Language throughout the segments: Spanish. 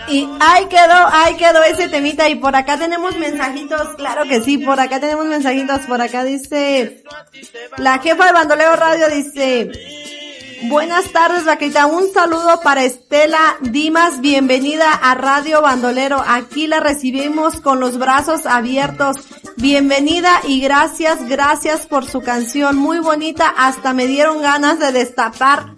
Y ahí quedó ese temita. Y por acá tenemos mensajitos, claro que sí, por acá tenemos mensajitos. Por acá dice, la jefa de Bandolero Radio dice, buenas tardes, vaquita, un saludo para Estela Dimas, bienvenida a Radio Bandolero, aquí la recibimos con los brazos abiertos, bienvenida y gracias por su canción, muy bonita, hasta me dieron ganas de destapar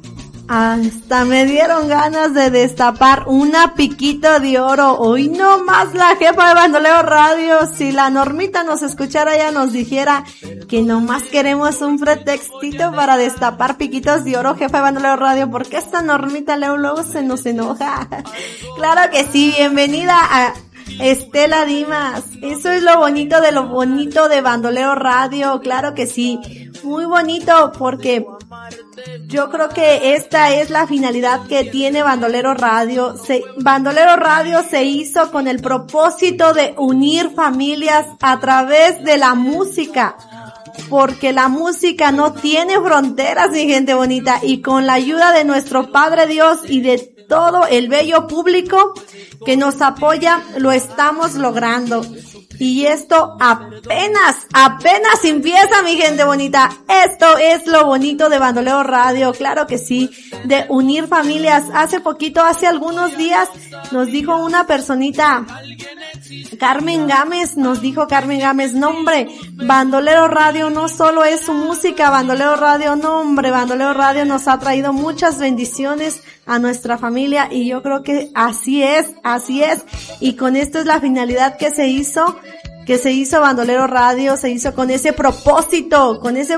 una piquito de oro. Hoy no más la jefa de Bandolero Radio. Si la Normita nos escuchara, ya nos dijera que nomás queremos un pretextito para destapar piquitos de oro, jefa de Bandolero Radio. ¿Por qué esta Normita luego se nos enoja? Claro que sí, bienvenida a Estela Dimas. Eso es lo bonito de Bandolero Radio. Claro que sí, muy bonito, porque yo creo que esta es la finalidad que tiene Bandolero Radio. Bandolero Radio se hizo con el propósito de unir familias a través de la música, porque la música no tiene fronteras, mi gente bonita, y con la ayuda de nuestro Padre Dios y de todo el bello público que nos apoya, lo estamos logrando. Y esto apenas empieza, mi gente bonita. Esto es lo bonito de Bandolero Radio, claro que sí, de unir familias. Hace algunos días, nos dijo una personita, Carmen Gámez, no hombre, Bandolero Radio no solo es su música, Bandolero Radio nos ha traído muchas bendiciones a nuestra familia, y yo creo que así es, y con esto es la finalidad que se hizo Bandolero Radio, se hizo con ese propósito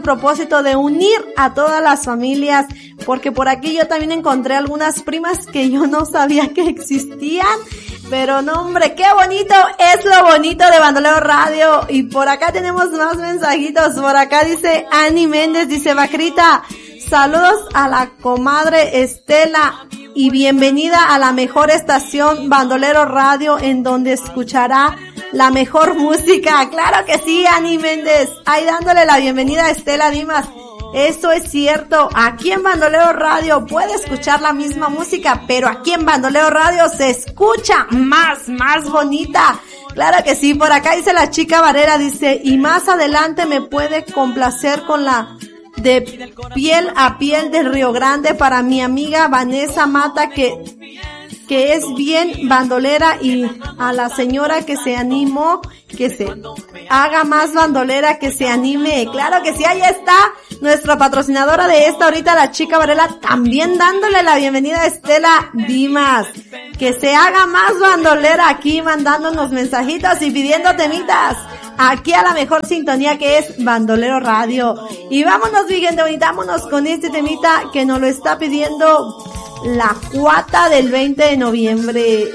de unir a todas las familias, porque por aquí yo también encontré algunas primas que yo no sabía que existían, pero no hombre, qué bonito es lo bonito de Bandolero Radio. Y por acá tenemos más mensajitos. Por acá dice Ani Méndez, dice, Bacrita, saludos a la comadre Estela y bienvenida a la mejor estación Bandolero Radio, en donde escuchará la mejor música. Claro que sí, Ani Méndez, ahí dándole la bienvenida a Estela Dimas. Eso es cierto, aquí en Bandolero Radio puede escuchar la misma música, pero aquí en Bandolero Radio se escucha más bonita. Claro que sí, por acá dice la chica Varela, dice, y más adelante me puede complacer con la de Piel a Piel del Río Grande para mi amiga Vanessa Mata, que es bien bandolera, y a la señora que se animó, que se haga más bandolera, que se anime. Claro que sí, ahí está nuestra patrocinadora de esta ahorita, la chica Varela, también dándole la bienvenida a Estela Dimas, que se haga más bandolera, aquí mandándonos mensajitos y pidiendo temitas, aquí a la mejor sintonía que es Bandolero Radio. Y vámonos, mi gente bonita, vámonos con este temita que nos lo está pidiendo la cuata del 20 de noviembre.